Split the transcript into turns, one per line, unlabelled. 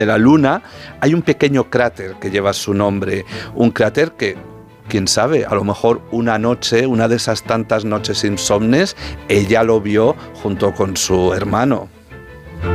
de la Luna hay un pequeño cráter que lleva su nombre, un cráter que, quién sabe, a lo mejor una noche, una de esas tantas noches insomnes, ella lo vio junto con su hermano.